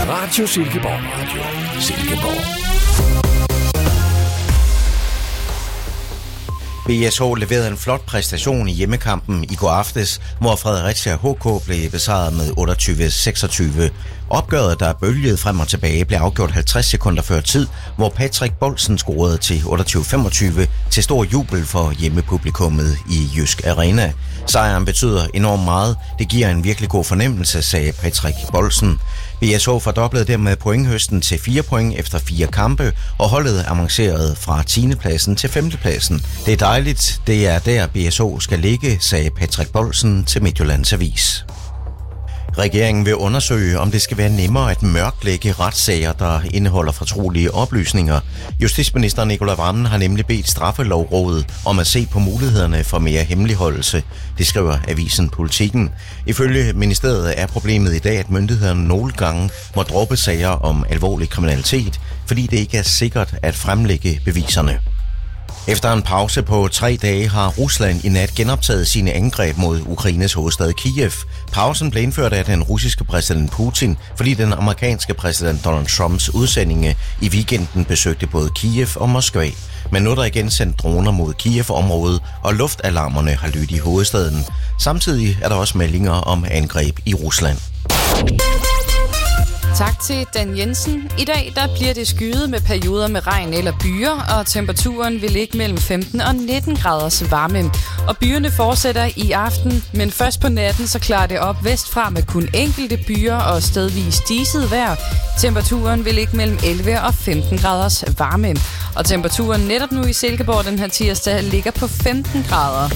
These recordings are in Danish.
Radio Silkeborg. Radio Silkeborg. BSH leverede en flot præstation i hjemmekampen i går aftes, hvor Fredericia HK blev besejret med 28-26. Opgøret, der bølgede frem og tilbage, blev afgjort 50 sekunder før tid, hvor Patrick Bolsen scorede til 28-25 til stor jubel for hjemmepublikummet i Jysk Arena. Sejren betyder enormt meget. Det giver en virkelig god fornemmelse, sagde Patrick Bolsen. BSH fordoblede dermed pointhøsten til 4 point efter 4 kampe, og holdet avancerede fra 10. pladsen til 5. pladsen. Det er dejligt. Det er der BSH skal ligge, sagde Patrick Bolsen til Midtjyllands Avis. Regeringen vil undersøge, om det skal være nemmere at mørklægge retssager, der indeholder fortrolige oplysninger. Justitsminister Nicolai Wammen har nemlig bedt Straffelovrådet om at se på mulighederne for mere hemmeligholdelse. Det skriver avisen Politikken. Ifølge ministeriet er problemet i dag, at myndighederne nogle gange må droppe sager om alvorlig kriminalitet, fordi det ikke er sikkert at fremlægge beviserne. Efter en pause på 3 dage har Rusland i nat genoptaget sine angreb mod Ukraines hovedstad Kiev. Pausen blev indført af den russiske præsident Putin, fordi den amerikanske præsident Donald Trumps udsendinge i weekenden besøgte både Kiev og Moskva. Men nu er der igen sendt droner mod Kiev-området, og luftalarmerne har lydt i hovedstaden. Samtidig er der også meldinger om angreb i Rusland. Tak til Dan Jensen. I dag der bliver det skyet med perioder med regn eller byer, og temperaturen vil ligge mellem 15 og 19 graders varme. Og byerne fortsætter i aften, men først på natten så klarer det op vestfra med kun enkelte byer og stedvis diset vejr. Temperaturen vil ligge mellem 11 og 15 graders varme. Og temperaturen netop nu i Silkeborg den her tirsdag ligger på 15 grader.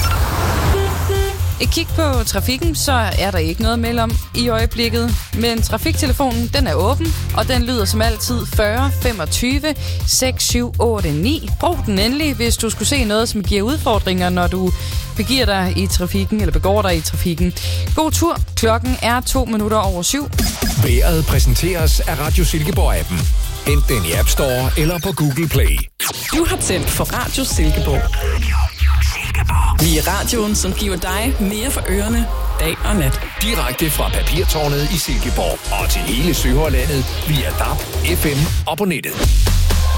Et kig på trafikken, så er der ikke noget at melde om i øjeblikket. Men trafiktelefonen, den er åben, og den lyder som altid 40 25 6789. Brug den endelig, hvis du skulle se noget, som giver udfordringer, når du begiver dig i trafikken, eller begår dig i trafikken. God tur. Klokken er 7:02. Vejret præsenteres af Radio Silkeborg-appen. Hent den i App Store eller på Google Play. Du har tændt for Radio Silkeborg. Vi er radioen, som giver dig mere for ørerne, dag og nat. Direkte fra Papirtårnet i Silkeborg og til hele Sønderjylland via DAB, FM og på nettet.